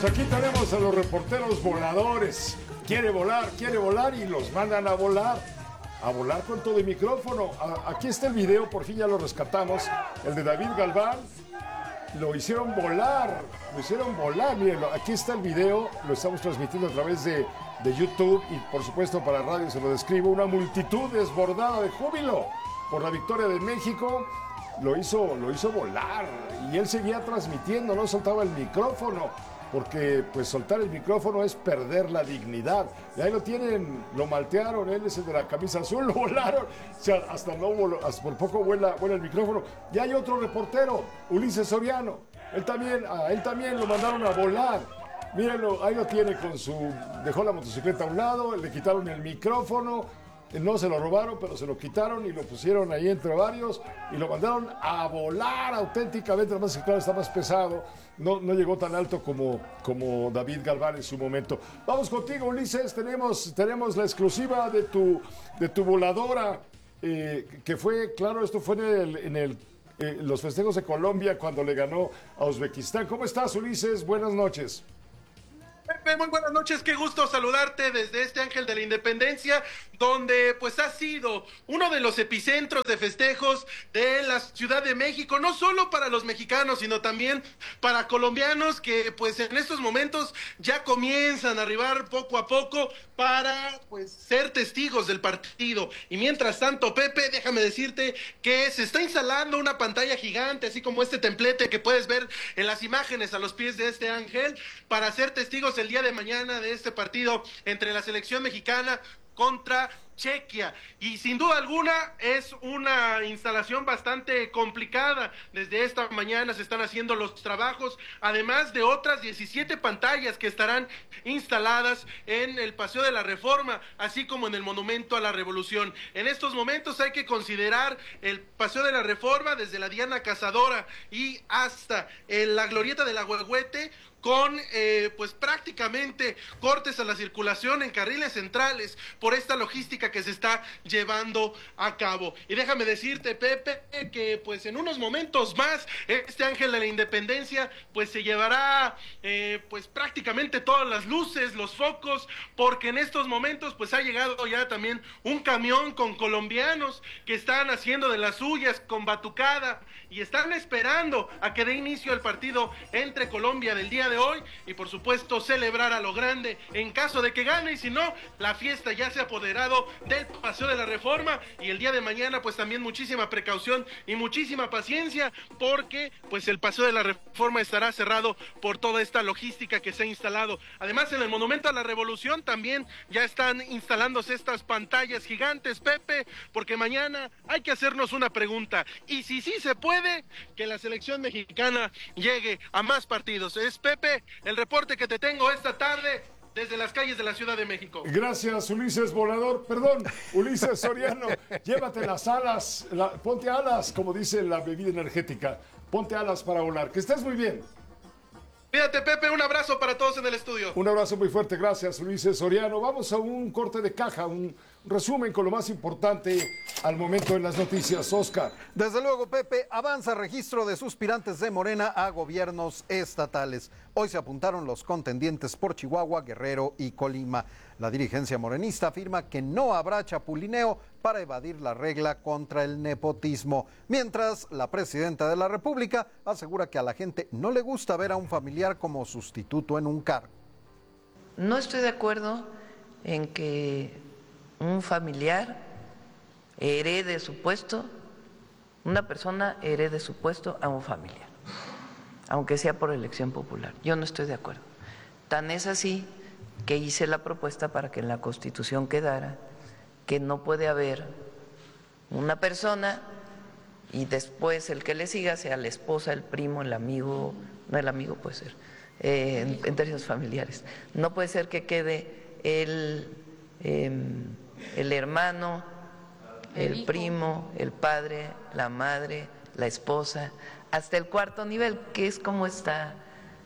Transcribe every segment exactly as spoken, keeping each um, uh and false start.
Pues aquí tenemos a los reporteros voladores. Quiere volar, quiere volar y los mandan a volar. A volar con todo el micrófono. A, aquí está el video, por fin ya lo rescatamos. El de David Galván. Lo hicieron volar, lo hicieron volar. Miren, aquí está el video, lo estamos transmitiendo a través de, de YouTube y por supuesto para radio se lo describo. Una multitud desbordada de júbilo por la victoria de México. Lo hizo, lo hizo volar y él seguía transmitiendo, no soltaba el micrófono. Porque pues soltar el micrófono es perder la dignidad. Y ahí lo tienen, lo maltearon, él es el de la camisa azul, lo volaron. O sea, hasta no voló, hasta por poco vuela, vuela el micrófono. Y hay otro reportero, Ulises Soriano. Él también, a él también lo mandaron a volar. Mírenlo, ahí lo tiene con su... Dejó la motocicleta a un lado, le quitaron el micrófono. No se lo robaron, pero se lo quitaron y lo pusieron ahí entre varios y lo mandaron a volar auténticamente. Además, claro, está más pesado. No, no llegó tan alto como, como David Galván en su momento. Vamos contigo, Ulises. Tenemos, tenemos la exclusiva de tu, de tu voladora, eh, que fue, claro, esto fue en, el, en el, eh, los festejos de Colombia cuando le ganó a Uzbekistán. ¿Cómo estás, Ulises? Buenas noches. Pepe, muy buenas noches, qué gusto saludarte desde este Ángel de la Independencia, donde pues ha sido uno de los epicentros de festejos de la Ciudad de México, no solo para los mexicanos, sino también para colombianos que pues en estos momentos ya comienzan a arribar poco a poco para pues ser testigos del partido. Y mientras tanto, Pepe, déjame decirte que se está instalando una pantalla gigante, así como este templete que puedes ver en las imágenes a los pies de este ángel, para ser testigos el día de mañana de este partido entre la selección mexicana contra Chequia. Y sin duda alguna es una instalación bastante complicada. Desde esta mañana se están haciendo los trabajos, además de otras diecisiete pantallas que estarán instaladas en el Paseo de la Reforma, así como en el Monumento a la Revolución. En estos momentos hay que considerar el Paseo de la Reforma desde la Diana Cazadora y hasta en la Glorieta del Agüehuete, con eh, pues prácticamente cortes a la circulación en carriles centrales por esta logística que se está llevando a cabo. Y déjame decirte, Pepe, que pues en unos momentos más este Ángel de la Independencia pues se llevará eh, pues prácticamente todas las luces, los focos, porque en estos momentos pues ha llegado ya también un camión con colombianos que están haciendo de las suyas con batucada y están esperando a que dé inicio el partido entre Colombia del día de hoy y por supuesto celebrar a lo grande en caso de que gane, y si no, la fiesta ya se ha apoderado del Paseo de la Reforma. Y el día de mañana pues también muchísima precaución y muchísima paciencia, porque pues el Paseo de la Reforma estará cerrado por toda esta logística que se ha instalado. Además, en el Monumento a la Revolución también ya están instalándose estas pantallas gigantes, Pepe, porque mañana hay que hacernos una pregunta, y si sí se puede que la selección mexicana llegue a más partidos. Es, Pepe, el reporte que te tengo esta tarde desde las calles de la Ciudad de México. Gracias, Ulises Volador, perdón, Ulises Soriano. Llévate las alas, la, ponte alas, como dice la bebida energética, ponte alas para volar. Que estés muy bien. Cuídate, Pepe, un abrazo para todos en el estudio. Un abrazo muy fuerte, gracias, Ulises Soriano. Vamos a un corte de caja, un resumen con lo más importante al momento en las noticias. Oscar. Desde luego, Pepe, avanza registro de suspirantes de Morena a gobiernos estatales. Hoy se apuntaron los contendientes por Chihuahua, Guerrero y Colima. La dirigencia morenista afirma que no habrá chapulineo para evadir la regla contra el nepotismo. Mientras, la presidenta de la República asegura que a la gente no le gusta ver a un familiar como sustituto en un cargo. No estoy de acuerdo en que un familiar herede su puesto, una persona herede su puesto a un familiar, aunque sea por elección popular. Yo no estoy de acuerdo. Tan es así que hice la propuesta para que en la Constitución quedara que no puede haber una persona y después el que le siga sea la esposa, el primo, el amigo, no el amigo puede ser, eh, en, en términos familiares. No puede ser que quede el, eh, el hermano, el, el primo, el padre, la madre, la esposa, hasta el cuarto nivel, que es como está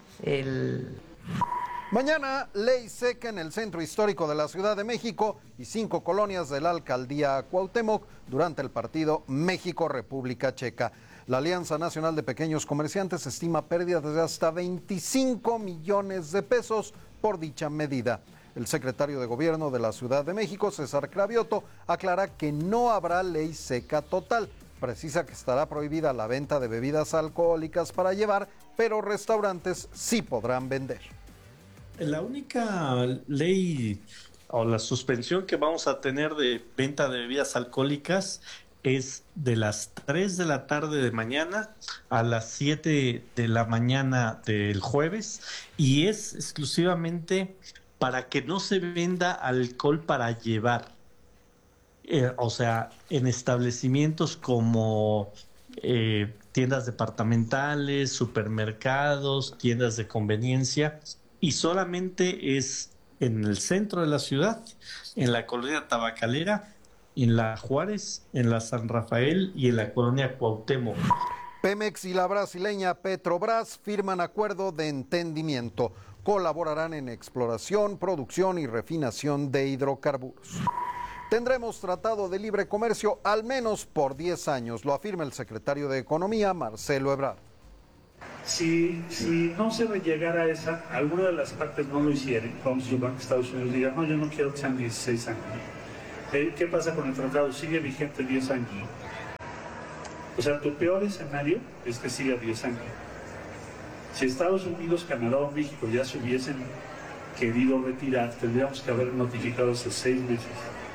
el... Mañana, ley seca en el centro histórico de la Ciudad de México y cinco colonias de la alcaldía Cuauhtémoc durante el partido México-República Checa. La Alianza Nacional de Pequeños Comerciantes estima pérdidas de hasta veinticinco millones de pesos por dicha medida. El secretario de Gobierno de la Ciudad de México, César Cravioto, aclara que no habrá ley seca total. Precisa que estará prohibida la venta de bebidas alcohólicas para llevar, pero restaurantes sí podrán vender. La única ley o la suspensión que vamos a tener de venta de bebidas alcohólicas es de las tres de la tarde de mañana a las siete de la mañana del jueves, y es exclusivamente para que no se venda alcohol para llevar. Eh, o sea, en establecimientos como eh, tiendas departamentales, supermercados, tiendas de conveniencia, y solamente es en el centro de la ciudad, en la colonia Tabacalera, en la Juárez, en la San Rafael y en la colonia Cuauhtémoc. Pemex y la brasileña Petrobras firman acuerdo de entendimiento. Colaborarán en exploración, producción y refinación de hidrocarburos. Tendremos tratado de libre comercio al menos por diez años, lo afirma el secretario de Economía, Marcelo Ebrard. Si, si no se llegara a esa, alguna de las partes no lo hicieran, vamos a suponer que Estados Unidos diga, no, yo no quiero que sean dieciséis años. ¿Eh? ¿Qué pasa con el tratado? Sigue vigente diez años. O sea, tu peor escenario es que siga diez años. Si Estados Unidos, Canadá o México ya se hubiesen querido retirar, tendríamos que haber notificado hace seis meses.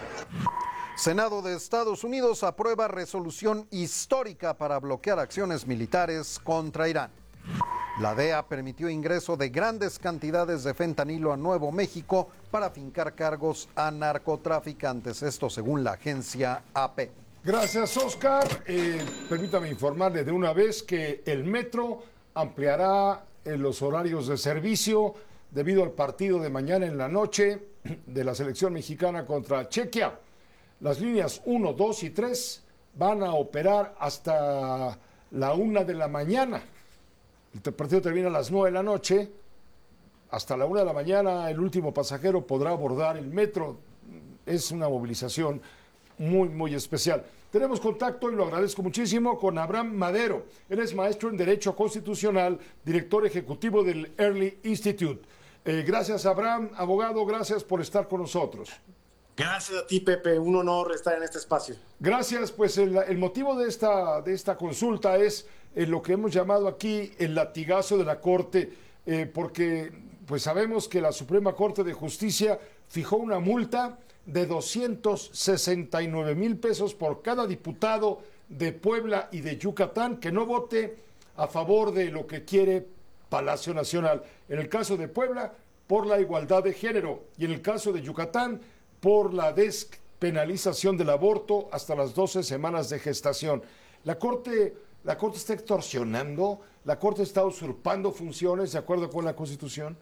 Senado de Estados Unidos aprueba resolución histórica para bloquear acciones militares contra Irán. La D E A permitió ingreso de grandes cantidades de fentanilo a Nuevo México para fincar cargos a narcotraficantes, esto según la agencia A P. Gracias, Oscar. Eh, permítame informarle de una vez que el metro ampliará eh, los horarios de servicio debido al partido de mañana en la noche de la selección mexicana contra Chequia. Las líneas uno, dos y tres van a operar hasta la una de la mañana. El partido termina a las nueve de la noche. Hasta la una de la mañana el último pasajero podrá abordar el metro. Es una movilización muy, muy especial. Tenemos contacto, y lo agradezco muchísimo, con Abraham Madero. Él es maestro en Derecho Constitucional, director ejecutivo del Early Institute. Eh, gracias, Abraham. Abogado, gracias por estar con nosotros. Gracias a ti, Pepe. Un honor estar en este espacio. Gracias. Pues el, el motivo de esta, de esta consulta es eh, lo que hemos llamado aquí el latigazo de la Corte, eh, porque pues sabemos que la Suprema Corte de Justicia fijó una multa de doscientos sesenta y nueve mil pesos por cada diputado de Puebla y de Yucatán que no vote a favor de lo que quiere Palacio Nacional. En el caso de Puebla, por la igualdad de género, y en el caso de Yucatán, por la despenalización del aborto hasta las doce semanas de gestación. La Corte, la Corte está extorsionando, la Corte está usurpando funciones de acuerdo con la Constitución.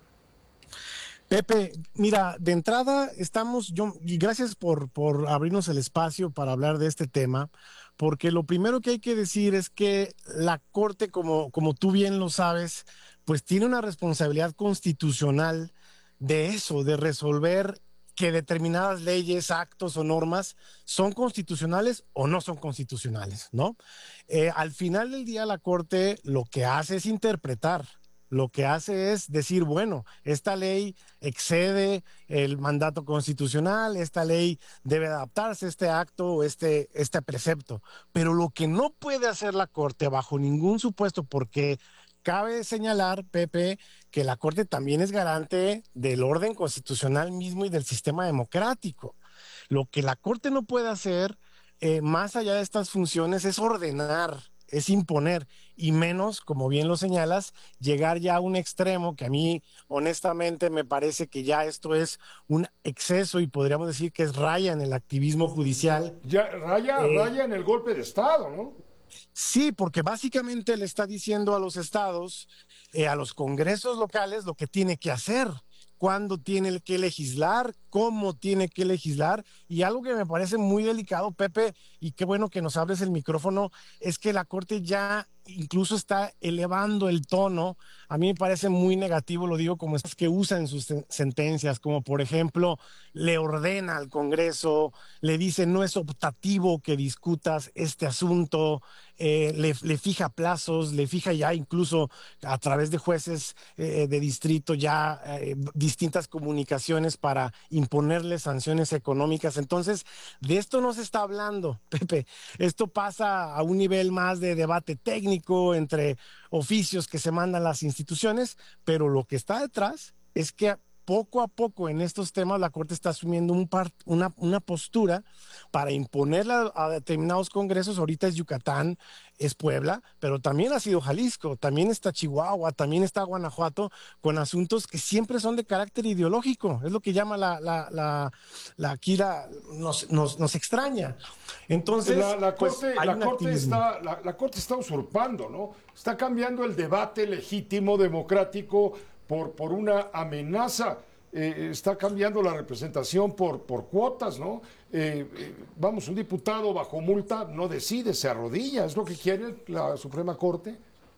Pepe, mira, de entrada estamos, yo, y gracias por, por abrirnos el espacio para hablar de este tema, porque lo primero que hay que decir es que la Corte, como, como tú bien lo sabes, pues tiene una responsabilidad constitucional de eso, de resolver que determinadas leyes, actos o normas son constitucionales o no son constitucionales, ¿no? Eh, al final del día la Corte lo que hace es interpretar. Lo que hace es decir, bueno, esta ley excede el mandato constitucional, esta ley debe adaptarse a este acto o este, este precepto. Pero lo que no puede hacer la Corte bajo ningún supuesto, porque cabe señalar, Pepe, que la Corte también es garante del orden constitucional mismo y del sistema democrático. Lo que la Corte no puede hacer, eh, más allá de estas funciones, es ordenar, es imponer, y menos, como bien lo señalas, llegar ya a un extremo que a mí honestamente me parece que ya esto es un exceso y podríamos decir que es raya en el activismo judicial. Ya, raya, eh, raya en el golpe de Estado, ¿no? Sí, porque básicamente le está diciendo a los estados, eh, a los congresos locales lo que tiene que hacer, cuándo tiene que legislar, cómo tiene que legislar, y algo que me parece muy delicado, Pepe, y qué bueno que nos abres el micrófono, es que la Corte ya incluso está elevando el tono. A mí me parece muy negativo, lo digo como estas que usa en sus sentencias, como por ejemplo, le ordena al Congreso, le dice no es optativo que discutas este asunto, eh, le, le fija plazos, le fija ya incluso a través de jueces eh, de distrito ya eh, distintas comunicaciones para imponerle sanciones económicas. Entonces, de esto no se está hablando, Pepe. Esto pasa a un nivel más de debate técnico entre oficios que se mandan las instituciones, pero lo que está detrás es que poco a poco en estos temas la Corte está asumiendo un par, una, una postura para imponerla a determinados congresos. Ahorita es Yucatán, es Puebla, pero también ha sido Jalisco, también está Chihuahua, también está Guanajuato, con asuntos que siempre son de carácter ideológico. Es lo que llama la, la, la, la aquí la, nos, nos, nos extraña. Entonces, la, la pues, corte, la, corte está, la, la corte está usurpando, ¿no? Está cambiando el debate legítimo, democrático, por, por una amenaza. Eh, está cambiando la representación por, por cuotas, ¿no? Eh, eh, vamos, un diputado bajo multa no decide, se arrodilla, es lo que quiere la Suprema Corte.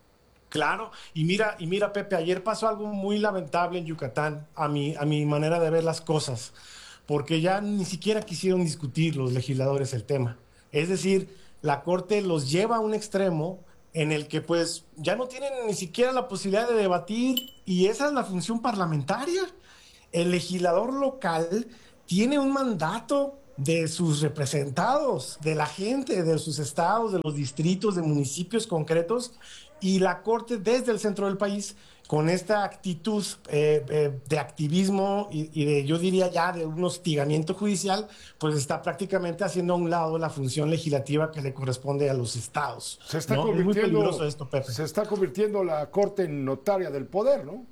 Claro, y mira, y mira, Pepe, ayer pasó algo muy lamentable en Yucatán, a mi, a mi manera de ver las cosas, porque ya ni siquiera quisieron discutir los legisladores el tema. Es decir, la Corte los lleva a un extremo en el que pues ya no tienen ni siquiera la posibilidad de debatir, y esa es la función parlamentaria. El legislador local tiene un mandato de sus representados, de la gente, de sus estados, de los distritos, de municipios concretos, y la Corte desde el centro del país, con esta actitud eh, eh, de activismo y, y de, yo diría ya, de un hostigamiento judicial, pues está prácticamente haciendo a un lado la función legislativa que le corresponde a los estados. Se está, ¿no? convirtiendo, Es muy peligroso esto, Pepe. Se está convirtiendo la Corte en notaria del poder, ¿no?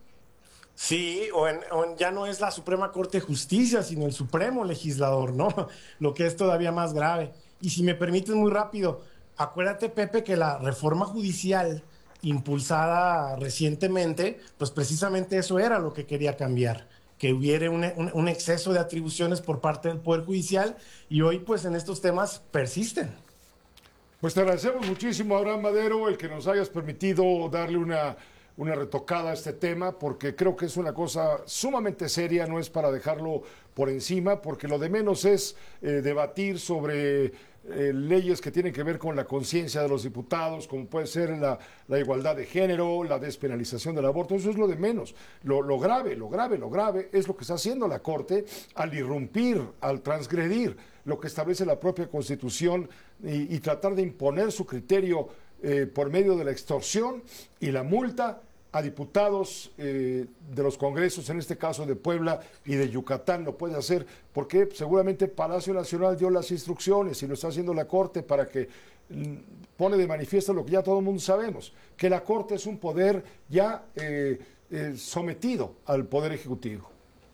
Sí, o, en, o en, ya no es la Suprema Corte de Justicia, sino el Supremo Legislador, ¿no? Lo que es todavía más grave. Y si me permites muy rápido, acuérdate, Pepe, que la reforma judicial impulsada recientemente, pues precisamente eso era lo que quería cambiar, que hubiera un, un, un exceso de atribuciones por parte del Poder Judicial, y hoy pues en estos temas persisten. Pues te agradecemos muchísimo, Abraham Madero, el que nos hayas permitido darle una, una retocada a este tema, porque creo que es una cosa sumamente seria, no es para dejarlo por encima, porque lo de menos es eh, debatir sobre Eh, leyes que tienen que ver con la conciencia de los diputados, como puede ser la, la igualdad de género, la despenalización del aborto. Eso es lo de menos. Lo, lo grave, lo grave, lo grave es lo que está haciendo la Corte al irrumpir, al transgredir lo que establece la propia Constitución y, y tratar de imponer su criterio eh, por medio de la extorsión y la multa a diputados eh, de los congresos, en este caso de Puebla y de Yucatán. Lo puede hacer porque seguramente Palacio Nacional dio las instrucciones y lo está haciendo la Corte para que mm, pone de manifiesto lo que ya todo el mundo sabemos, que la Corte es un poder ya eh, eh, sometido al Poder Ejecutivo.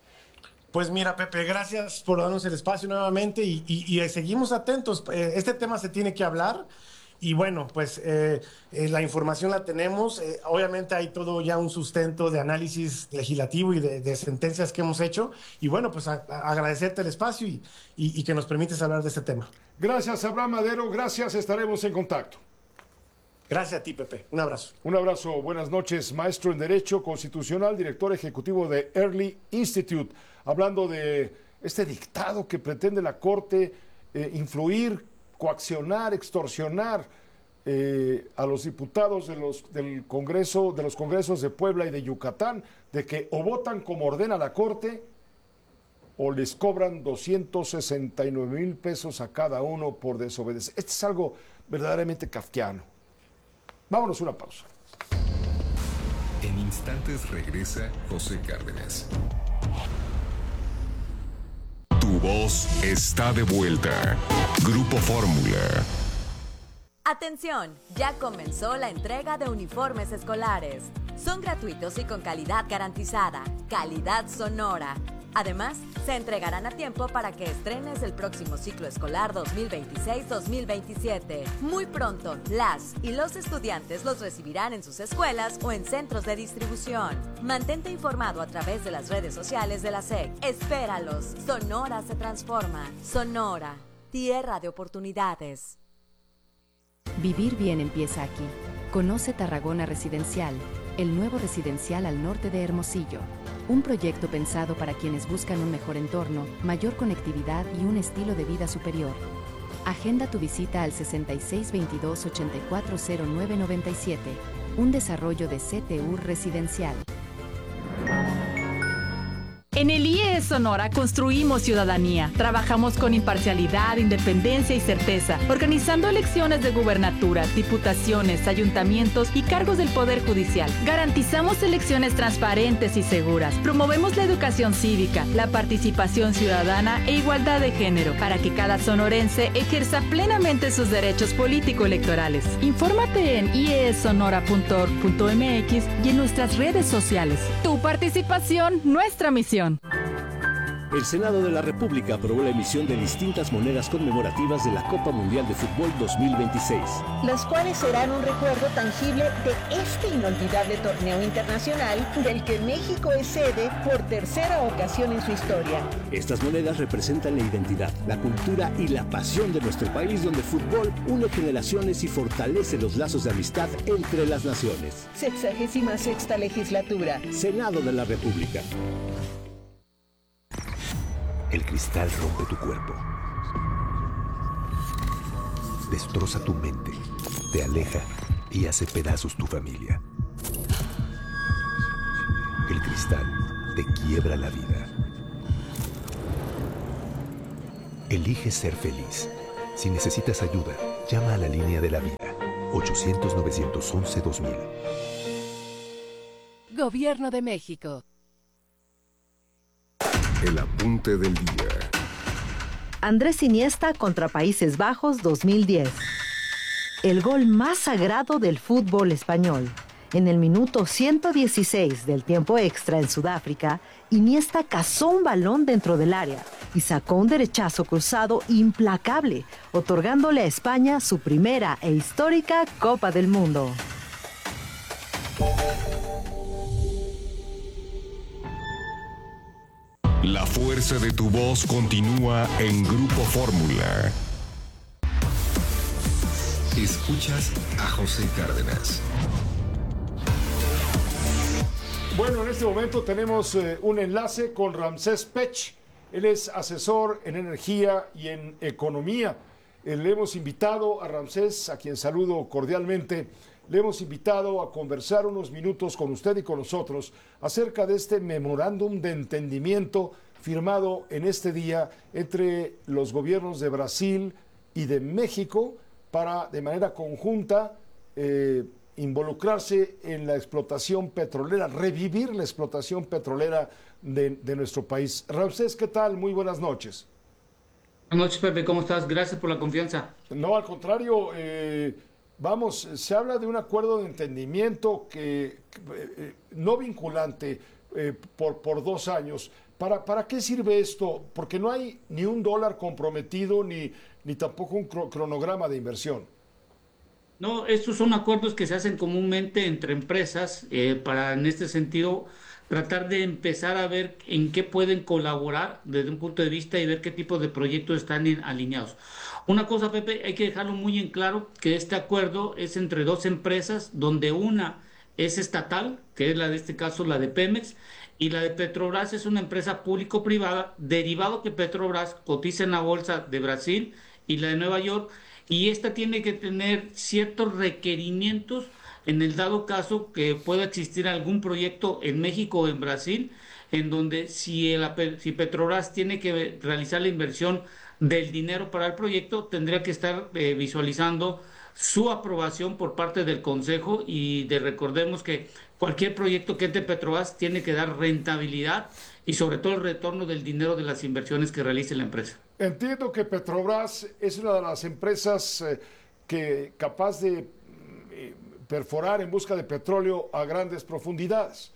Pues mira, Pepe, gracias por darnos el espacio nuevamente y, y, y seguimos atentos. Este tema se tiene que hablar. Y bueno, pues eh, eh, la información la tenemos, eh, obviamente hay todo ya un sustento de análisis legislativo y de, de sentencias que hemos hecho, y bueno, pues a, a agradecerte el espacio y, y, y que nos permites hablar de este tema. Gracias, Abraham Madero, gracias, estaremos en contacto. Gracias a ti, Pepe, un abrazo. Un abrazo, buenas noches, maestro en Derecho Constitucional, director ejecutivo de Early Institute, hablando de este dictado que pretende la Corte eh, influir, coaccionar, extorsionar eh, a los diputados de los, del Congreso, de los congresos de Puebla y de Yucatán, de que o votan como ordena la Corte o les cobran doscientos sesenta y nueve mil pesos a cada uno por desobedecer. Esto es algo verdaderamente kafkiano. Vámonos a una pausa. En instantes regresa José Cárdenas. Tu voz está de vuelta. Grupo Fórmula. Atención, ya comenzó la entrega de uniformes escolares. Son gratuitos y con calidad garantizada, calidad Sonora. Además, se entregarán a tiempo para que estrenes el próximo ciclo escolar dos mil veintiséis dos mil veintisiete. Muy pronto, las y los estudiantes los recibirán en sus escuelas o en centros de distribución. Mantente informado a través de las redes sociales de la S E C. Espéralos. Sonora se transforma. Sonora, tierra de oportunidades. Vivir bien empieza aquí. Conoce Tarragona Residencial, el nuevo residencial al norte de Hermosillo. Un proyecto pensado para quienes buscan un mejor entorno, mayor conectividad y un estilo de vida superior. Agenda tu visita al sesenta y seis veintidós ochenta y cuatro cero nueve noventa y siete, un desarrollo de C T U Residencial. En el I E S Sonora construimos ciudadanía. Trabajamos con imparcialidad, independencia y certeza, organizando elecciones de gubernaturas, diputaciones, ayuntamientos y cargos del Poder Judicial. Garantizamos elecciones transparentes y seguras. Promovemos la educación cívica, la participación ciudadana e igualdad de género, para que cada sonorense ejerza plenamente sus derechos político-electorales. Infórmate en i e s sonora punto org punto m x y en nuestras redes sociales. Tu participación, nuestra misión. El Senado de la República aprobó la emisión de distintas monedas conmemorativas de la Copa Mundial de Fútbol dos mil veintiséis. Las cuales serán un recuerdo tangible de este inolvidable torneo internacional del que México es sede por tercera ocasión en su historia. Estas monedas representan la identidad, la cultura y la pasión de nuestro país, donde el fútbol une generaciones y fortalece los lazos de amistad entre las naciones. Sexagésima sexta legislatura. Senado de la República. El cristal rompe tu cuerpo, destroza tu mente, te aleja y hace pedazos tu familia. El cristal te quiebra la vida. Elige ser feliz. Si necesitas ayuda, llama a la línea de la vida, ochocientos nueve once dos mil. Gobierno de México. El apunte del día. Andrés Iniesta contra Países Bajos dos mil diez. El gol más sagrado del fútbol español. En el minuto ciento dieciséis del tiempo extra en Sudáfrica, Iniesta cazó un balón dentro del área y sacó un derechazo cruzado implacable, otorgándole a España su primera e histórica Copa del Mundo. La fuerza de tu voz continúa en Grupo Fórmula. Escuchas a José Cárdenas. Bueno, en este momento tenemos eh, un enlace con Ramsés Pech. Él es asesor en energía y en economía. Eh, le hemos invitado a Ramsés, a quien saludo cordialmente, le hemos invitado a conversar unos minutos con usted y con nosotros acerca de este memorándum de entendimiento firmado en este día entre los gobiernos de Brasil y de México para, de manera conjunta, eh, involucrarse en la explotación petrolera, revivir la explotación petrolera de, de nuestro país. Ramsés, ¿qué tal? Muy buenas noches. Buenas noches, Pepe, ¿cómo estás? Gracias por la confianza. No, al contrario, eh, vamos, se habla de un acuerdo de entendimiento que, que eh, no vinculante eh, por, por dos años. ¿Para, ¿Para qué sirve esto? Porque no hay ni un dólar comprometido ni, ni tampoco un cronograma de inversión. No, estos son acuerdos que se hacen comúnmente entre empresas eh, para, en este sentido, tratar de empezar a ver en qué pueden colaborar desde un punto de vista y ver qué tipo de proyectos están in, alineados. Una cosa, Pepe, hay que dejarlo muy en claro, que este acuerdo es entre dos empresas, donde una es estatal, que es la de este caso, la de Pemex, y la de Petrobras es una empresa público-privada, derivado que Petrobras cotiza en la bolsa de Brasil y la de Nueva York, y esta tiene que tener ciertos requerimientos en el dado caso que pueda existir algún proyecto en México o en Brasil, en donde si, el, si Petrobras tiene que realizar la inversión del dinero para el proyecto, tendría que estar eh, visualizando su aprobación por parte del Consejo, y de recordemos que cualquier proyecto que entre Petrobras tiene que dar rentabilidad y sobre todo el retorno del dinero de las inversiones que realice la empresa. Entiendo que Petrobras es una de las empresas eh, que capaz de eh, perforar en busca de petróleo a grandes profundidades.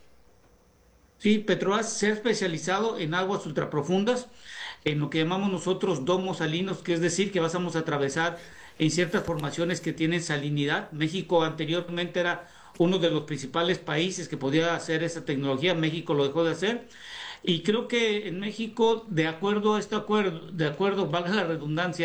Sí, Petrobras se ha especializado en aguas ultraprofundas, en lo que llamamos nosotros domos salinos, que es decir, que vamos a atravesar en ciertas formaciones que tienen salinidad. México anteriormente era uno de los principales países que podía hacer esa tecnología. México lo dejó de hacer. Y creo que en México, de acuerdo a este acuerdo, de acuerdo, valga la redundancia,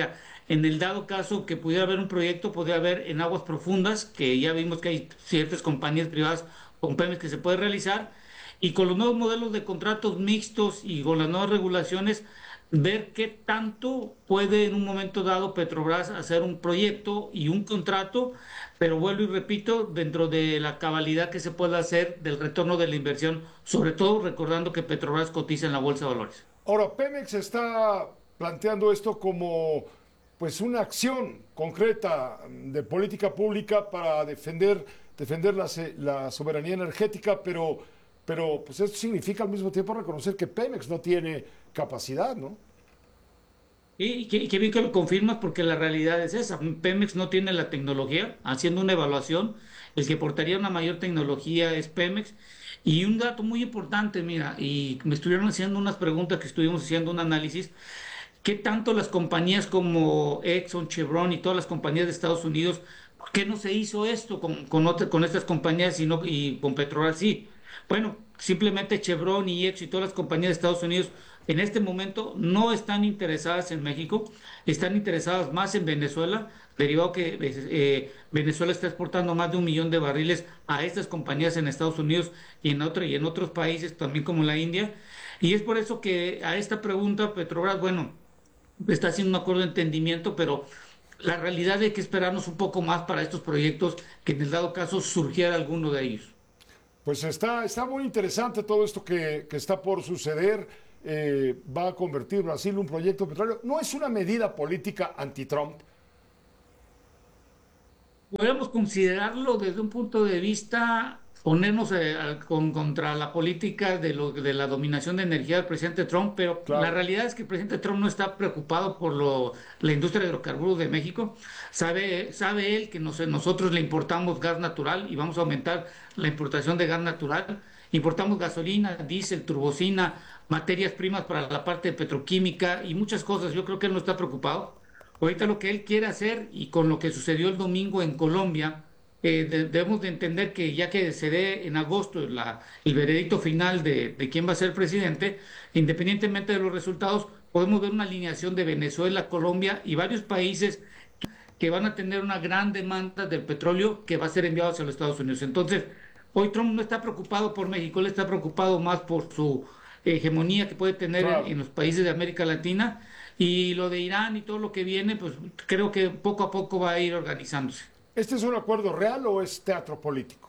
en el dado caso que pudiera haber un proyecto, podría haber en aguas profundas, que ya vimos que hay ciertas compañías privadas con Pemex que se puede realizar, y con los nuevos modelos de contratos mixtos y con las nuevas regulaciones, ver qué tanto puede en un momento dado Petrobras hacer un proyecto y un contrato, pero vuelvo y repito, dentro de la cabalidad que se pueda hacer del retorno de la inversión, sobre todo recordando que Petrobras cotiza en la Bolsa de Valores. Ahora, Pemex está planteando esto como pues una acción concreta de política pública para defender, defender la, la soberanía energética, pero, pero pues esto significa al mismo tiempo reconocer que Pemex no tiene capacidad, ¿no? Y que, que bien que lo confirmas, porque la realidad es esa. Pemex no tiene la tecnología. Haciendo una evaluación, el que portaría una mayor tecnología es Pemex. Y un dato muy importante, mira, y me estuvieron haciendo unas preguntas que estuvimos haciendo un análisis, ¿qué tanto las compañías como Exxon, Chevron y todas las compañías de Estados Unidos, por qué no se hizo esto con, con, otra, con estas compañías y, no, y con Petrobras sí? Bueno, simplemente Chevron y Exxon y todas las compañías de Estados Unidos en este momento no están interesadas en México, están interesadas más en Venezuela, derivado que eh, Venezuela está exportando más de un millón de barriles a estas compañías en Estados Unidos y en, otro, y en otros países también como la India. Y es por eso que a esta pregunta Petrobras, bueno, está haciendo un acuerdo de entendimiento, pero la realidad es que esperarnos un poco más para estos proyectos, que en el dado caso surgiera alguno de ellos. Pues está, está muy interesante todo esto que, que está por suceder. Eh, va a convertir Brasil en un proyecto petrolero. ¿No es una medida política anti-Trump? Podemos considerarlo desde un punto de vista, ponernos eh, con, contra la política de, lo, de la dominación de energía del presidente Trump, pero claro, la realidad es que el presidente Trump no está preocupado por lo, la industria de hidrocarburos de México. Sabe, sabe él que nos, nosotros le importamos gas natural y vamos a aumentar la importación de gas natural. Importamos gasolina, diésel, turbocina, materias primas para la parte petroquímica y muchas cosas. Yo creo que él no está preocupado. Ahorita lo que él quiere hacer, y con lo que sucedió el domingo en Colombia, eh, de, debemos de entender que ya que se dé en agosto la, el veredicto final de, de quién va a ser presidente, independientemente de los resultados, podemos ver una alineación de Venezuela, Colombia y varios países que van a tener una gran demanda del petróleo que va a ser enviado hacia los Estados Unidos. Entonces, hoy Trump no está preocupado por México, él está preocupado más por su hegemonía que puede tener claro. en, en los países de América Latina, y lo de Irán y todo lo que viene, pues creo que poco a poco va a ir organizándose. ¿Este es un acuerdo real o es teatro político?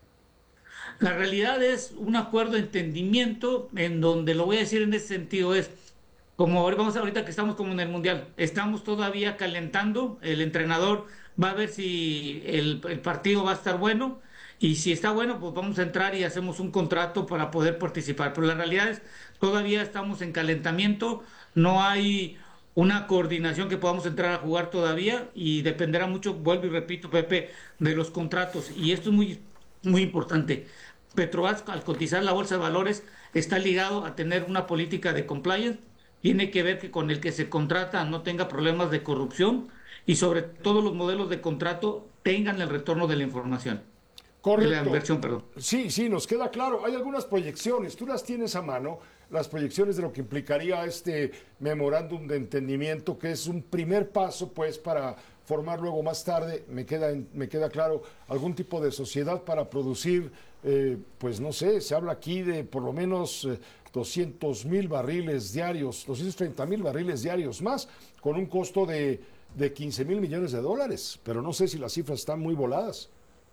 La realidad es un acuerdo de entendimiento, en donde lo voy a decir en ese sentido es, como ahora vamos ahorita que estamos como en el Mundial, estamos todavía calentando, el entrenador va a ver si el, el partido va a estar bueno, y si está bueno, pues vamos a entrar y hacemos un contrato para poder participar. Pero la realidad es, todavía estamos en calentamiento, no hay una coordinación que podamos entrar a jugar todavía, y dependerá mucho, vuelvo y repito, Pepe, de los contratos. Y esto es muy, muy importante. Petrobras, al cotizar la Bolsa de Valores, está ligado a tener una política de compliance, tiene que ver que con el que se contrata no tenga problemas de corrupción, y sobre todo los modelos de contrato tengan el retorno de la información. Correcto. De la inversión, perdón. Sí, sí, nos queda claro. Hay algunas proyecciones, tú las tienes a mano, las proyecciones de lo que implicaría este memorándum de entendimiento, que es un primer paso, pues, para formar luego más tarde, me queda, me queda claro, algún tipo de sociedad para producir, eh, pues no sé, se habla aquí de por lo menos eh, doscientos mil barriles diarios, doscientos treinta mil barriles diarios más, con un costo de, de quince mil millones de dólares, pero no sé si las cifras están muy voladas.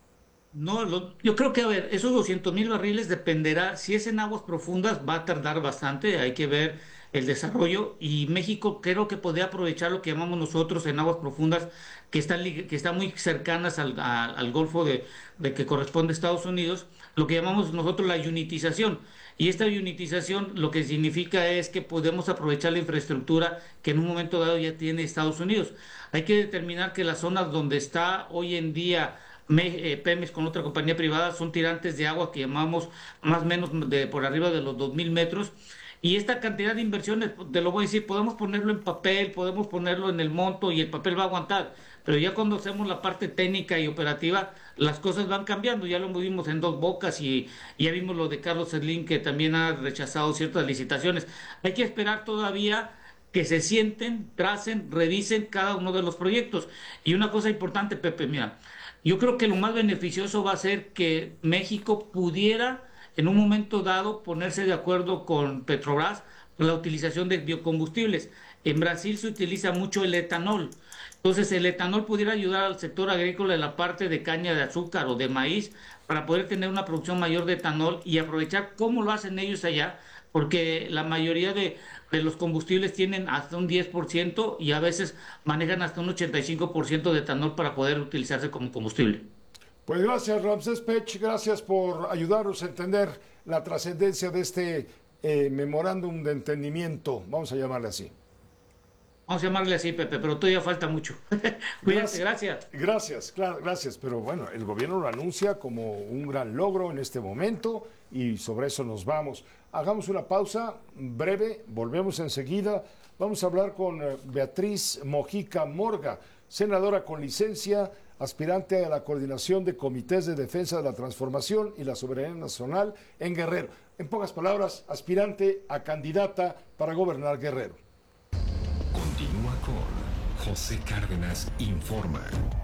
No, lo, yo creo que, a ver, esos doscientos mil barriles dependerá, si es en aguas profundas va a tardar bastante, hay que ver el desarrollo, y México creo que podría aprovechar lo que llamamos nosotros en aguas profundas, que están, que están muy cercanas al, a, al Golfo de, de que corresponde a Estados Unidos, lo que llamamos nosotros la unitización. Y esta unitización lo que significa es que podemos aprovechar la infraestructura que en un momento dado ya tiene Estados Unidos. Hay que determinar que las zonas donde está hoy en día Pemex con otra compañía privada son tirantes de agua que llamamos más o menos de por arriba de los dos mil metros, y esta cantidad de inversiones, te lo voy a decir, podemos ponerlo en papel, podemos ponerlo en el monto y el papel va a aguantar, pero ya cuando hacemos la parte técnica y operativa, las cosas van cambiando. Ya lo vimos en Dos Bocas y, y ya vimos lo de Carlos Slim, que también ha rechazado ciertas licitaciones. Hay que esperar todavía que se sienten, tracen, revisen cada uno de los proyectos. Y una cosa importante, Pepe, mira, yo creo que lo más beneficioso va a ser que México pudiera en un momento dado ponerse de acuerdo con Petrobras por la utilización de biocombustibles. En Brasil se utiliza mucho el etanol. Entonces el etanol pudiera ayudar al sector agrícola en la parte de caña de azúcar o de maíz para poder tener una producción mayor de etanol y aprovechar cómo lo hacen ellos allá, porque la mayoría de, de los combustibles tienen hasta un diez por ciento y a veces manejan hasta un ochenta y cinco por ciento de etanol para poder utilizarse como combustible. Pues gracias, Ramsés Pech, gracias por ayudarnos a entender la trascendencia de este eh, memorándum de entendimiento, vamos a llamarle así. Vamos a llamarle así, Pepe, pero todavía falta mucho. Cuídate, gracias. Gracias, claro, gracias. Pero bueno, el gobierno lo anuncia como un gran logro en este momento y sobre eso nos vamos. Hagamos una pausa breve, volvemos enseguida. Vamos a hablar con Beatriz Mojica Morga, senadora con licencia, aspirante a la coordinación de comités de defensa de la transformación y la soberanía nacional en Guerrero. En pocas palabras, aspirante a candidata para gobernar Guerrero. Continúa con José Cárdenas Informa.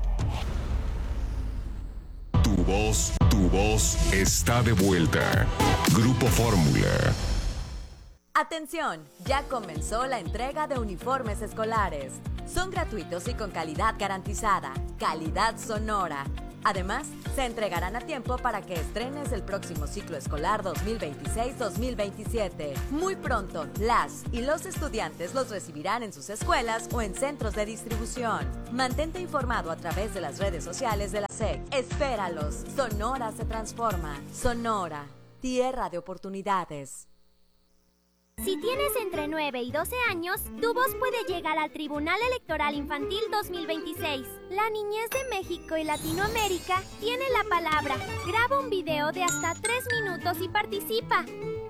Tu voz, tu voz está de vuelta. Grupo Fórmula. Atención, ya comenzó la entrega de uniformes escolares. Son gratuitos y con calidad garantizada, calidad sonora. Además, se entregarán a tiempo para que estrenes el próximo ciclo escolar dos mil veintiséis dos mil veintisiete. Muy pronto, las y los estudiantes los recibirán en sus escuelas o en centros de distribución. Mantente informado a través de las redes sociales de la S E C. Espéralos. Sonora se transforma. Sonora, tierra de oportunidades. Si tienes entre nueve y doce años, tu voz puede llegar al Tribunal Electoral Infantil dos mil veintiséis. La niñez de México y Latinoamérica tiene la palabra. Graba un video de hasta tres minutos y participa.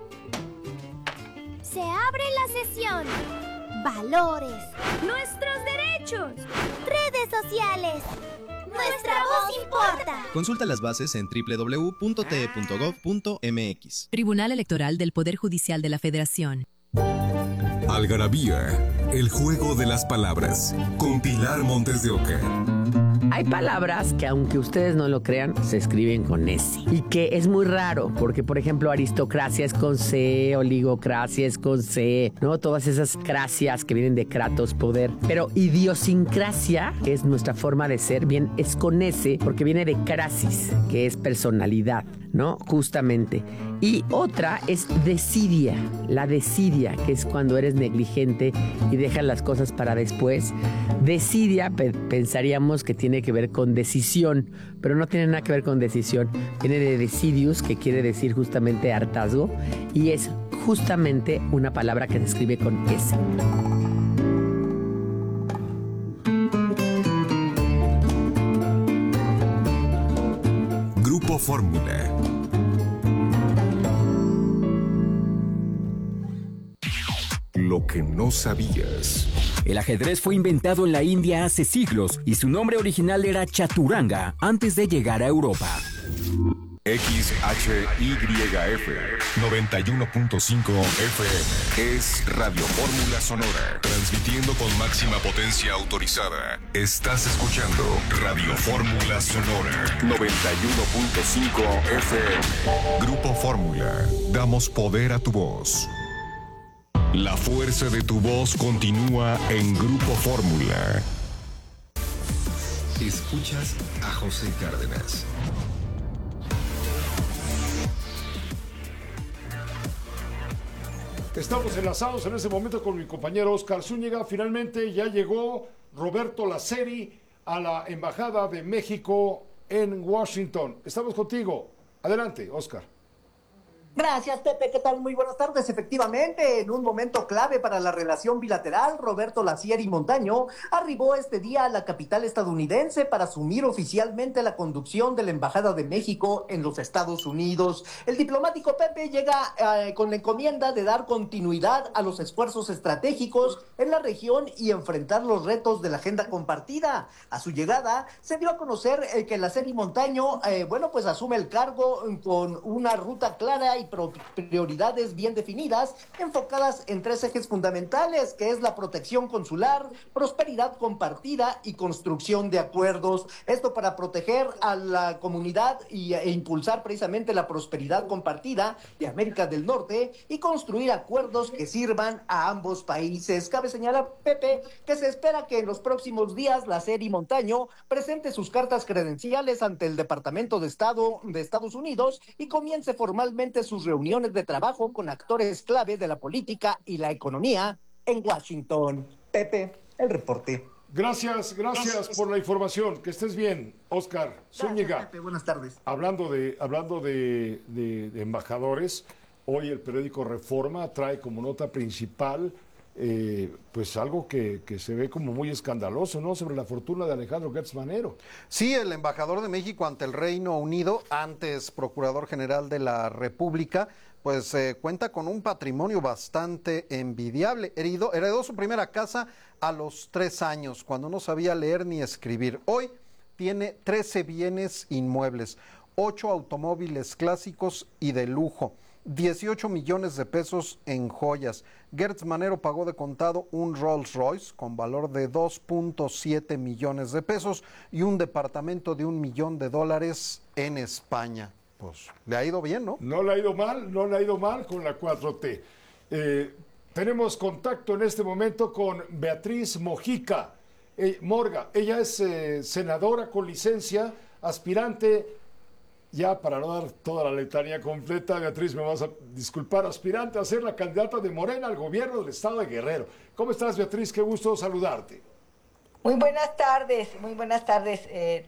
Se abre la sesión. Valores. Nuestros derechos. Redes sociales. Nuestra voz importa. Consulta las bases en doble u doble u doble u punto t e punto gov punto m x. Tribunal Electoral del Poder Judicial de la Federación. Algarabía, el juego de las palabras, con Pilar Montes de Oca. Hay palabras que, aunque ustedes no lo crean, se escriben con S. Y que es muy raro, porque, por ejemplo, aristocracia es con C, oligocracia es con C, ¿no? Todas esas cracias que vienen de kratos, poder. Pero idiosincrasia, que es nuestra forma de ser, bien, es con S, porque viene de crasis, que es personalidad, ¿no? Justamente. Y otra es desidia, la desidia, que es cuando eres negligente y dejas las cosas para después. Desidia, pe- pensaríamos que tiene que ver con decisión, pero no tiene nada que ver con decisión. Viene de decidius, que quiere decir justamente hartazgo, y es justamente una palabra que se escribe con S. Grupo Fórmula. Lo que no sabías. El ajedrez fue inventado en la India hace siglos y su nombre original era Chaturanga antes de llegar a Europa. X H Y F noventa y uno punto cinco F M es Radio Fórmula Sonora, transmitiendo con máxima potencia autorizada. Estás escuchando Radio Fórmula Sonora noventa y uno punto cinco F M. Grupo Fórmula, damos poder a tu voz. La fuerza de tu voz continúa en Grupo Fórmula. Escuchas a José Cárdenas. Estamos enlazados en este momento con mi compañero Oscar Zúñiga. Finalmente ya llegó Roberto Laceri a la Embajada de México en Washington. Estamos contigo. Adelante, Oscar. Gracias, Pepe. ¿Qué tal? Muy buenas tardes. Efectivamente, en un momento clave para la relación bilateral, Roberto Laceri Montaño arribó este día a la capital estadounidense para asumir oficialmente la conducción de la Embajada de México en los Estados Unidos. El diplomático Pepe llega eh, con la encomienda de dar continuidad a los esfuerzos estratégicos en la región y enfrentar los retos de la agenda compartida. A su llegada, se dio a conocer eh, que Laceri Montaño, eh, bueno, pues asume el cargo con una ruta clara y pro- prioridades bien definidas, enfocadas en tres ejes fundamentales, que es la protección consular, prosperidad compartida y construcción de acuerdos. Esto para proteger a la comunidad y, e impulsar precisamente la prosperidad compartida de América del Norte y construir acuerdos que sirvan a ambos países. Cabe señalar, Pepe, que se espera que en los próximos días la Seri Montaño presente sus cartas credenciales ante el Departamento de Estado de Estados Unidos y comience formalmente sus reuniones de trabajo con actores clave de la política y la economía en Washington. Pepe, el reporte. Gracias, gracias por la información. Que estés bien, Óscar Zúñiga. Pepe, buenas tardes. Hablando de, hablando de, de, de embajadores, hoy el periódico Reforma trae como nota principal Eh, pues algo que, que se ve como muy escandaloso, ¿no? Sobre la fortuna de Alejandro Gertz Manero. Sí, el embajador de México ante el Reino Unido, antes Procurador General de la República, pues eh, cuenta con un patrimonio bastante envidiable. Heredó, heredó su primera casa a los tres años, cuando no sabía leer ni escribir. Hoy tiene trece bienes inmuebles, ocho automóviles clásicos y de lujo, dieciocho millones de pesos en joyas. Gertz Manero pagó de contado un Rolls Royce con valor de dos punto siete millones de pesos y un departamento de un millón de dólares en España. Pues le ha ido bien, ¿no? No le ha ido mal, no le ha ido mal con la cuatro T. Eh, tenemos contacto en este momento con Beatriz Mojica, eh, Morga. Ella es eh, senadora con licencia, aspirante. Ya para no dar toda la letanía completa, Beatriz, me vas a disculpar, aspirante a ser la candidata de Morena al gobierno del estado de Guerrero. ¿Cómo estás, Beatriz? Qué gusto saludarte. Muy buenas tardes, muy buenas tardes, eh,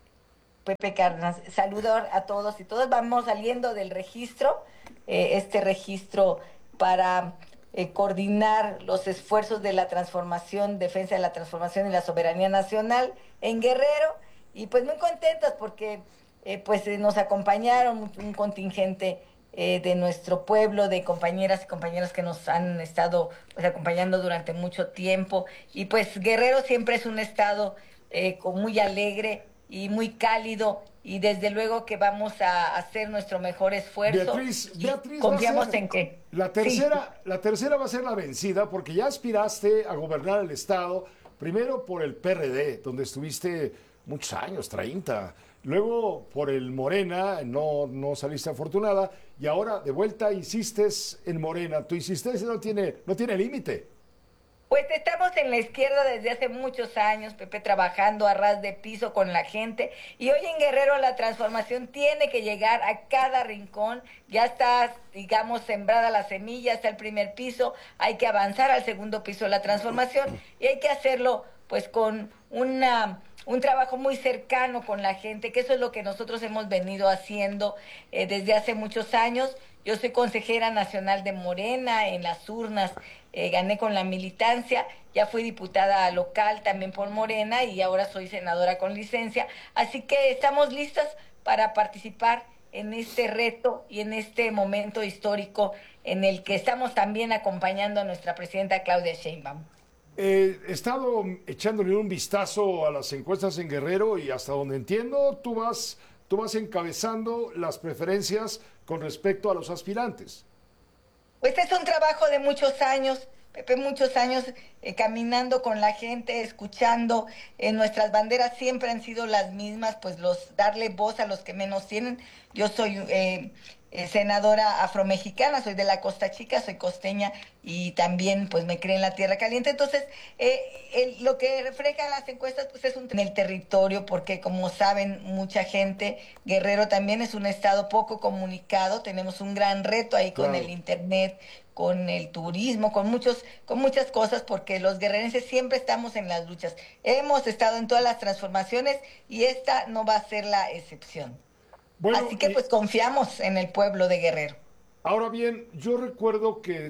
Pepe Cárdenas. Saludos a todos y todas. Vamos saliendo del registro, eh, este registro para eh, coordinar los esfuerzos de la transformación, defensa de la transformación y la soberanía nacional en Guerrero. Y pues muy contentos porque... Eh, pues eh, nos acompañaron un, un contingente eh, de nuestro pueblo, de compañeras y compañeros que nos han estado pues, acompañando durante mucho tiempo. Y pues Guerrero siempre es un estado eh, con muy alegre y muy cálido, y desde luego que vamos a hacer nuestro mejor esfuerzo. Beatriz, Beatriz, confiamos ser, en que... La tercera, sí. la tercera va a ser la vencida, porque ya aspiraste a gobernar el estado, primero por el P R D, donde estuviste muchos años, treinta. Luego por el Morena, no, no saliste afortunada, y ahora de vuelta insistes en Morena. Tu insistencia no tiene, no tiene límite. Pues estamos en la izquierda desde hace muchos años, Pepe, trabajando a ras de piso con la gente, y hoy en Guerrero la transformación tiene que llegar a cada rincón. Ya está, digamos, sembrada la semilla, está el primer piso, hay que avanzar al segundo piso de la transformación, y hay que hacerlo pues con una... un trabajo muy cercano con la gente, que eso es lo que nosotros hemos venido haciendo eh, desde hace muchos años. Yo soy consejera nacional de Morena, en las urnas eh, gané con la militancia, ya fui diputada local también por Morena y ahora soy senadora con licencia, así que estamos listas para participar en este reto y en este momento histórico en el que estamos también acompañando a nuestra presidenta Claudia Sheinbaum. Eh, he estado echándole un vistazo a las encuestas en Guerrero y hasta donde entiendo, tú vas, tú vas encabezando las preferencias con respecto a los aspirantes. Pues es un trabajo de muchos años, Pepe, muchos años eh, caminando con la gente, escuchando. Eh, nuestras banderas siempre han sido las mismas, pues los darle voz a los que menos tienen. Yo soy... Eh, Eh, senadora afromexicana, soy de la Costa Chica, soy costeña y también pues me crié en la Tierra Caliente. Entonces, eh, el, lo que reflejan las encuestas pues es un en el territorio, porque como saben mucha gente, Guerrero también es un estado poco comunicado, tenemos un gran reto ahí con claro. el internet, con el turismo, con muchos, con muchas cosas, porque los guerrerenses siempre estamos en las luchas. Hemos estado en todas las transformaciones y esta no va a ser la excepción. Bueno, así que pues confiamos en el pueblo de Guerrero. Ahora bien, yo recuerdo que,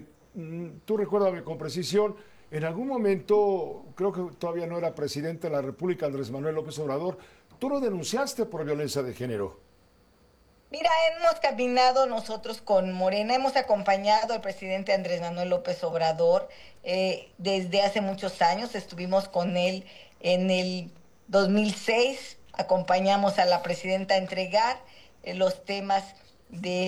tú recuérdame con precisión, en algún momento, creo que todavía no era presidente de la República, Andrés Manuel López Obrador, tú lo denunciaste por violencia de género. Mira, hemos caminado nosotros con Morena, hemos acompañado al presidente Andrés Manuel López Obrador eh, desde hace muchos años, estuvimos con él en el dos mil seis, acompañamos a la presidenta a entregar los temas de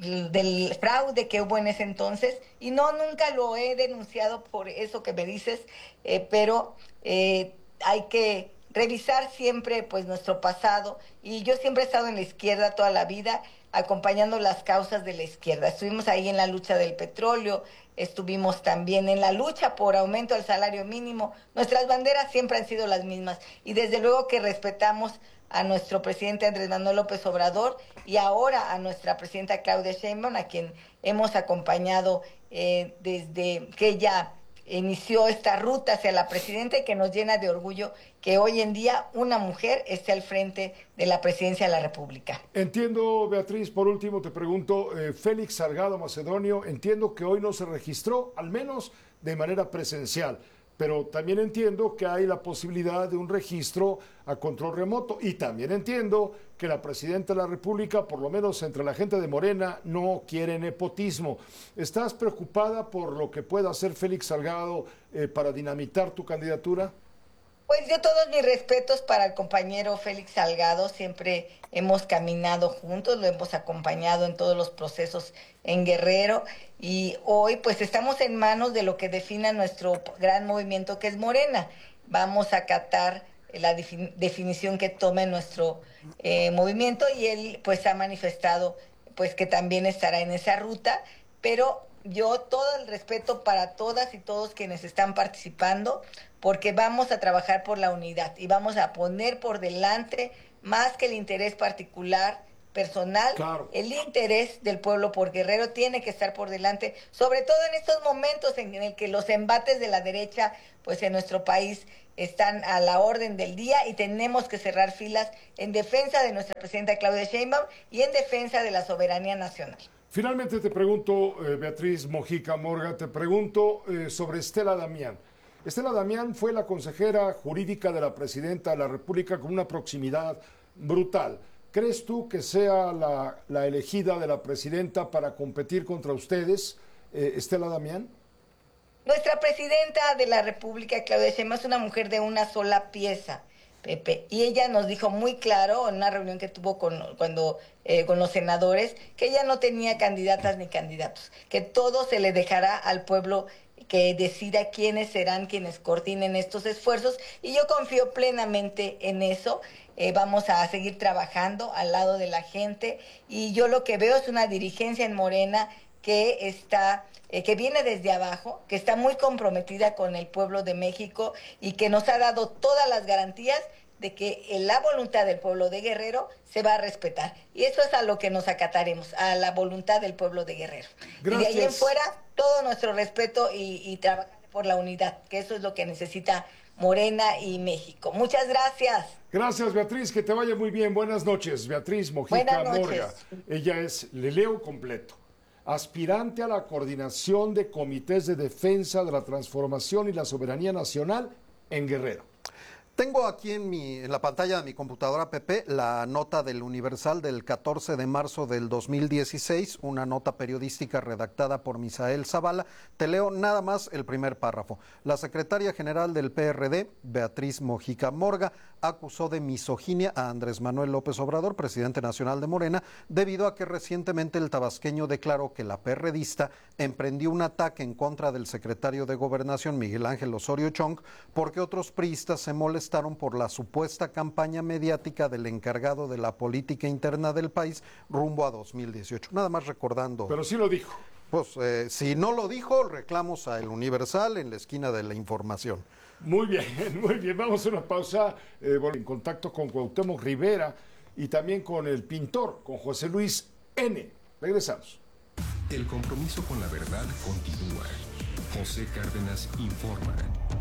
del fraude que hubo en ese entonces, y no, nunca lo he denunciado por eso que me dices, eh, pero eh, hay que revisar siempre pues nuestro pasado, y yo siempre he estado en la izquierda toda la vida, acompañando las causas de la izquierda. Estuvimos ahí en la lucha del petróleo, estuvimos también en la lucha por aumento del salario mínimo. Nuestras banderas siempre han sido las mismas, y desde luego que respetamos a nuestro presidente Andrés Manuel López Obrador y ahora a nuestra presidenta Claudia Sheinbaum, a quien hemos acompañado eh, desde que ella inició esta ruta hacia la presidenta, y que nos llena de orgullo que hoy en día una mujer esté al frente de la presidencia de la República. Entiendo, Beatriz, por último te pregunto, eh, Félix Salgado Macedonio, entiendo que hoy no se registró, al menos de manera presencial, pero también entiendo que hay la posibilidad de un registro a control remoto, y también entiendo que la presidenta de la República, por lo menos entre la gente de Morena, no quiere nepotismo. ¿Estás preocupada por lo que pueda hacer Félix Salgado eh, para dinamitar tu candidatura? Pues yo todos mis respetos para el compañero Félix Salgado, siempre hemos caminado juntos, lo hemos acompañado en todos los procesos en Guerrero, y hoy pues estamos en manos de lo que defina nuestro gran movimiento, que es Morena. Vamos a acatar la defin- definición que tome nuestro eh, movimiento, y él pues ha manifestado pues que también estará en esa ruta, pero yo todo el respeto para todas y todos quienes están participando, porque vamos a trabajar por la unidad y vamos a poner por delante, más que el interés particular, personal, claro, el interés del pueblo por Guerrero tiene que estar por delante, sobre todo en estos momentos en el que los embates de la derecha pues en nuestro país están a la orden del día, y tenemos que cerrar filas en defensa de nuestra presidenta Claudia Sheinbaum y en defensa de la soberanía nacional. Finalmente te pregunto, eh, Beatriz Mojica Morga, te pregunto eh, sobre Estela Damián. Estela Damián fue la consejera jurídica de la presidenta de la República con una proximidad brutal. ¿Crees tú que sea la, la elegida de la presidenta para competir contra ustedes, eh, Estela Damián? Nuestra presidenta de la República, Claudia Sheinbaum, es una mujer de una sola pieza, Pepe, y ella nos dijo muy claro en una reunión que tuvo con, cuando, eh, con los senadores, que ella no tenía candidatas ni candidatos, que todo se le dejará al pueblo que decida quiénes serán quienes coordinen estos esfuerzos, y yo confío plenamente en eso. Eh, vamos a seguir trabajando al lado de la gente, y yo lo que veo es una dirigencia en Morena que está, eh, que viene desde abajo, que está muy comprometida con el pueblo de México, y que nos ha dado todas las garantías de que la voluntad del pueblo de Guerrero se va a respetar. Y eso es a lo que nos acataremos, a la voluntad del pueblo de Guerrero. Gracias. Y de ahí en fuera, todo nuestro respeto y, y trabajar por la unidad, que eso es lo que necesita Morena y México. Muchas gracias. Gracias, Beatriz, que te vaya muy bien. Buenas noches, Beatriz Mojica Morga. Ella es, le leo completo, aspirante a la coordinación de comités de defensa de la transformación y la soberanía nacional en Guerrero. Tengo aquí en, mi, en la pantalla de mi computadora, Pepe, la nota del Universal del catorce de marzo del dos mil dieciséis, una nota periodística redactada por Misael Zavala. Te leo nada más el primer párrafo. La secretaria general del P R D, Beatriz Mojica Morga, acusó de misoginia a Andrés Manuel López Obrador, presidente nacional de Morena, debido a que recientemente el tabasqueño declaró que la perredista emprendió un ataque en contra del secretario de Gobernación, Miguel Ángel Osorio Chong, porque otros priistas se molestaron por la supuesta campaña mediática del encargado de la política interna del país rumbo a dos mil dieciocho. Nada más recordando. Pero sí lo dijo. Pues eh, si no lo dijo, reclamos a El Universal en la esquina de la información. Muy bien, muy bien. Vamos a una pausa. Eh, bueno, en contacto con Cuauhtémoc Rivera y también con el pintor, con José Luis N. Regresamos. El compromiso con la verdad continúa. José Cárdenas informa.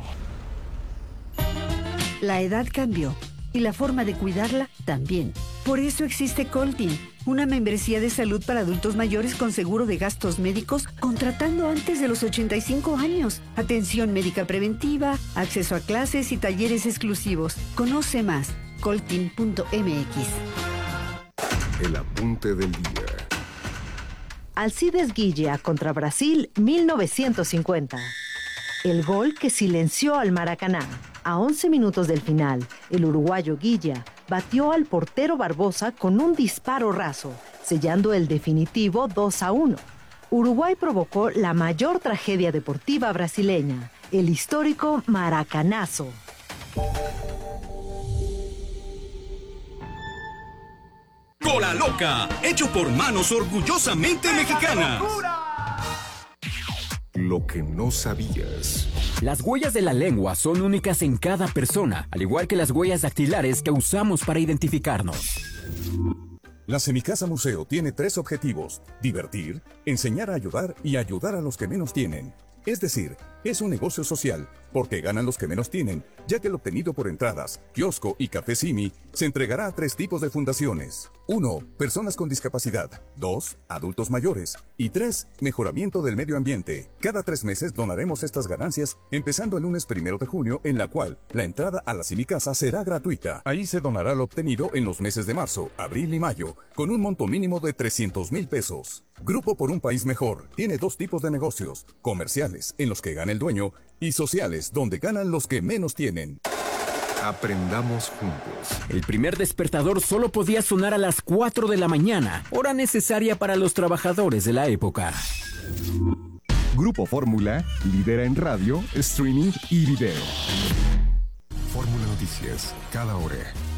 La edad cambió y la forma de cuidarla también. Por eso existe Coltin, una membresía de salud para adultos mayores con seguro de gastos médicos contratando antes de los ochenta y cinco años. Atención médica preventiva, acceso a clases y talleres exclusivos. Conoce más, coltin punto m x. El apunte del día. Alcides Guilla contra Brasil, mil novecientos cincuenta. El gol que silenció al Maracaná. A once minutos del final, el uruguayo Guilla batió al portero Barbosa con un disparo raso, sellando el definitivo dos a uno. Uruguay provocó la mayor tragedia deportiva brasileña, el histórico Maracanazo. Cola Loca, hecho por manos orgullosamente mexicanas. Lo que no sabías. Las huellas de la lengua son únicas en cada persona, al igual que las huellas dactilares que usamos para identificarnos. La Semicasa Museo tiene tres objetivos: divertir, enseñar a ayudar y ayudar a los que menos tienen. Es decir, es un negocio social, porque ganan los que menos tienen, ya que el obtenido por entradas, kiosco y café Simi se entregará a tres tipos de fundaciones. uno. Personas con discapacidad. dos. Adultos mayores. Y tres. Mejoramiento del medio ambiente. Cada tres meses donaremos estas ganancias, empezando el lunes primero de junio, en la cual la entrada a la Semicasa será gratuita. Ahí se donará lo obtenido en los meses de marzo, abril y mayo, con un monto mínimo de trescientos mil pesos. Grupo por un País Mejor tiene dos tipos de negocios: comerciales, en los que gana el dueño, y sociales, donde ganan los que menos tienen. Aprendamos juntos. El primer despertador solo podía sonar a las cuatro de la mañana, hora necesaria para los trabajadores de la época. Grupo Fórmula lidera en radio, streaming y video. Fórmula Noticias, cada hora.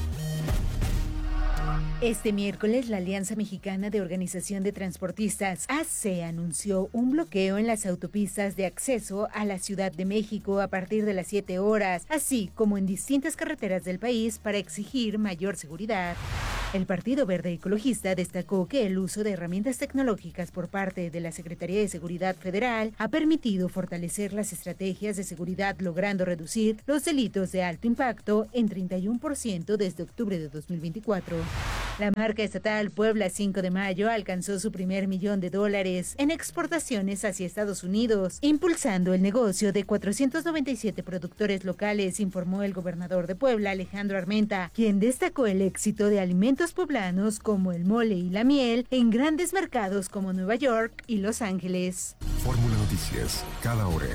Este miércoles, la Alianza Mexicana de Organización de Transportistas, A C E, anunció un bloqueo en las autopistas de acceso a la Ciudad de México a partir de las siete horas, así como en distintas carreteras del país para exigir mayor seguridad. El Partido Verde Ecologista destacó que el uso de herramientas tecnológicas por parte de la Secretaría de Seguridad Federal ha permitido fortalecer las estrategias de seguridad, logrando reducir los delitos de alto impacto en treinta y uno por ciento desde octubre de dos mil veinticuatro. La marca estatal Puebla cinco de mayo alcanzó su primer millón de dólares en exportaciones hacia Estados Unidos, impulsando el negocio de cuatrocientos noventa y siete productores locales, informó el gobernador de Puebla, Alejandro Armenta, quien destacó el éxito de alimentos poblanos como el mole y la miel en grandes mercados como Nueva York y Los Ángeles. Fórmula Noticias, cada hora.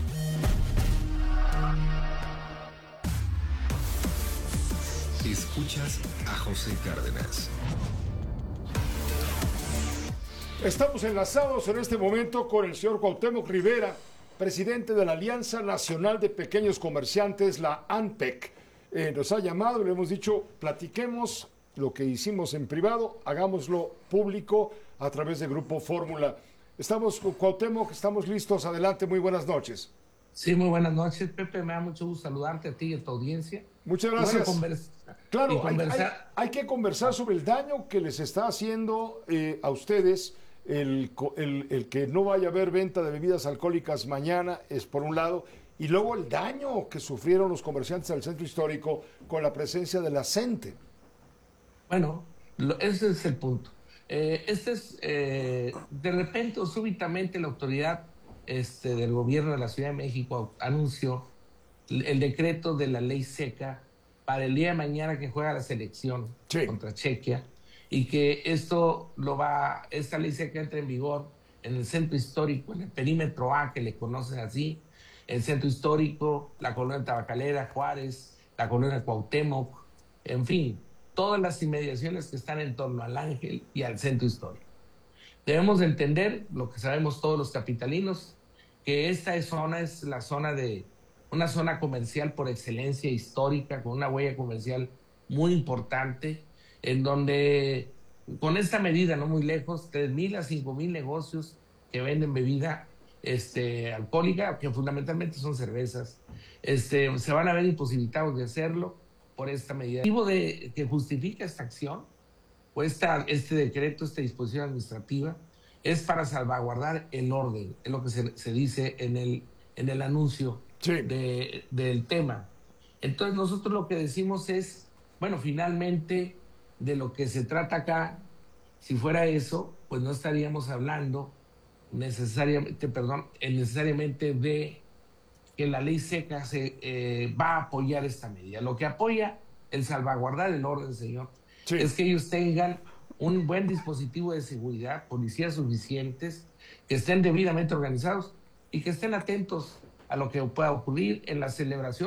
Escuchas a José Cárdenas. Estamos enlazados en este momento con el señor Cuauhtémoc Rivera, presidente de la Alianza Nacional de Pequeños Comerciantes, la ANPEC. Eh, nos ha llamado y le hemos dicho, platiquemos lo que hicimos en privado, hagámoslo público a través de Grupo Fórmula. Estamos con Cuauhtémoc, estamos listos, adelante, muy buenas noches. Sí, muy buenas noches, Pepe, me da mucho gusto saludarte a ti y a tu audiencia. Muchas gracias. Bueno, convers claro, hay, conversar... hay, hay que conversar sobre el daño que les está haciendo eh, a ustedes el, el, el que no vaya a haber venta de bebidas alcohólicas mañana, es por un lado, y luego el daño que sufrieron los comerciantes del centro histórico con la presencia de la CENTE. Bueno, lo, ese es el punto. Eh, este es, eh, de repente o súbitamente la autoridad este, del gobierno de la Ciudad de México anunció el decreto de la ley seca para el día de mañana que juega la selección sí. contra Chequia, y que esto lo va, esta ley seca entra en vigor en el centro histórico, en el perímetro A, que le conocen así, el centro histórico, la colonia Tabacalera, Juárez, la colonia Cuauhtémoc, en fin, todas las inmediaciones que están en torno al Ángel y al centro histórico. Debemos entender, lo que sabemos todos los capitalinos, que esta zona es la zona de una zona comercial por excelencia histórica, con una huella comercial muy importante, en donde con esta medida, no muy lejos, tres mil a cinco mil negocios que venden bebida este, alcohólica, que fundamentalmente son cervezas, este, se van a ver imposibilitados de hacerlo por esta medida. El motivo de, que justifica esta acción, o esta, este decreto, esta disposición administrativa, es para salvaguardar el orden, es lo que se, se dice en el, en el anuncio sí. de, del tema. Entonces nosotros lo que decimos es, bueno, finalmente de lo que se trata acá, si fuera eso, pues no estaríamos hablando necesariamente, perdón, necesariamente de que la ley seca se eh, va a apoyar esta medida. Lo que apoya el salvaguardar el orden, señor, sí. es que ellos tengan un buen dispositivo de seguridad, policías suficientes, que estén debidamente organizados y que estén atentos a lo que pueda ocurrir en la celebración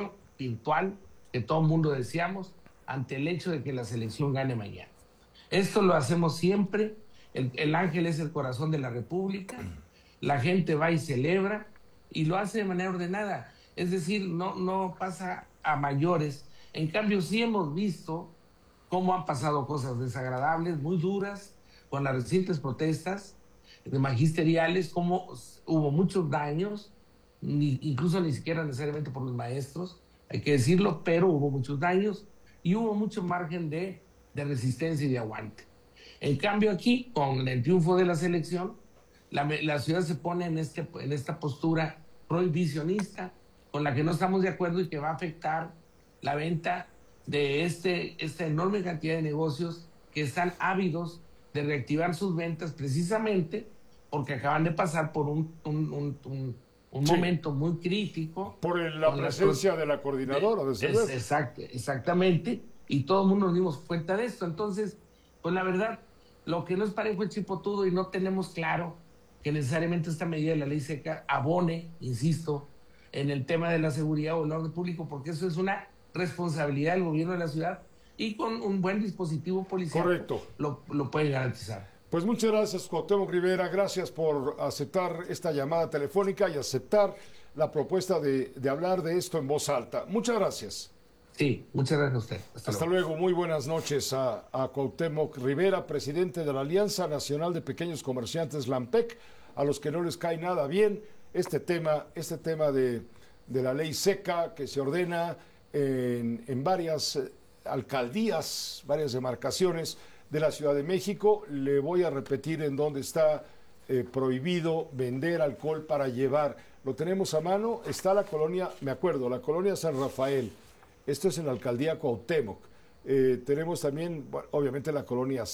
virtual que todo el mundo deseamos ante el hecho de que la selección gane mañana. Esto lo hacemos siempre, el, el Ángel es el corazón de la República, la gente va y celebra y lo hace de manera ordenada, es decir, no, no pasa a mayores. En cambio, sí hemos visto cómo han pasado cosas desagradables, muy duras, con las recientes protestas de magisteriales, cómo hubo muchos daños, ni, incluso ni siquiera necesariamente por los maestros, hay que decirlo, pero hubo muchos daños y hubo mucho margen de, de resistencia y de aguante. En cambio aquí, con el triunfo de la selección, la, la ciudad se pone en, este, en esta postura prohibicionista, con la que no estamos de acuerdo y que va a afectar la venta de este, esta enorme cantidad de negocios que están ávidos de reactivar sus ventas precisamente porque acaban de pasar por un, un, un, un, un sí. momento muy crítico. Por el, la presencia la, de la coordinadora, de, de es, exact, Exactamente, y todo el mundo nos dimos cuenta de esto. Entonces, pues la verdad, lo que no es parejo es chipotudo y no tenemos claro que necesariamente esta medida de la ley seca abone, insisto, en el tema de la seguridad o el orden público, porque eso es una responsabilidad del gobierno de la ciudad y con un buen dispositivo policial Correcto. Lo, lo puede garantizar. Pues muchas gracias, Cuauhtémoc Rivera, gracias por aceptar esta llamada telefónica y aceptar la propuesta de, de hablar de esto en voz alta. Muchas gracias. Sí, muchas gracias a usted. Hasta, Hasta luego. luego, muy buenas noches a, a Cuauhtémoc Rivera, presidente de la Alianza Nacional de Pequeños Comerciantes, LAMPEC, a los que no les cae nada bien este tema, este tema de, de la ley seca que se ordena en, en varias alcaldías, varias demarcaciones de la Ciudad de México. Le voy a repetir en dónde está eh, prohibido vender alcohol para llevar. Lo tenemos a mano, está la colonia, me acuerdo, la colonia San Rafael. Esto es en la alcaldía Cuauhtémoc. Eh, tenemos también, bueno, obviamente, la colonia